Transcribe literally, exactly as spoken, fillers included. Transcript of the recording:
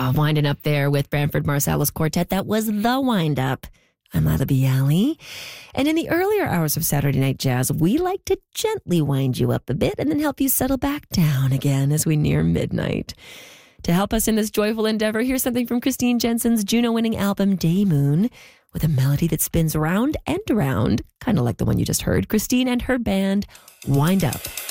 Yeah, winding up there with Branford Marsalis Quartet. That was The Wind Up. I'm Lila Bialy. And in the earlier hours of Saturday Night Jazz, we like to gently wind you up a bit and then help you settle back down again as we near midnight. To help us in this joyful endeavor, here's something from Christine Jensen's Juno-winning album, Day Moon, with a melody that spins round and around, kind of like the one you just heard. Christine and her band, Wind Up.